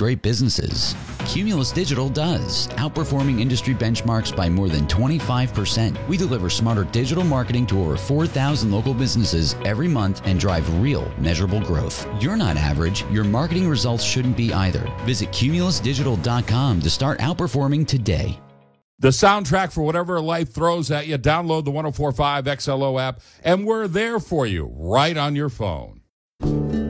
great businesses? Cumulus Digital does, outperforming industry benchmarks by more than 25%. We deliver smarter digital marketing to over 4,000 local businesses every month and drive real, measurable growth. You're not average. Your marketing results shouldn't be either. Visit cumulusdigital.com to start outperforming today. The soundtrack for whatever life throws at you. Download the 104.5 XLO app, and we're there for you right on your phone.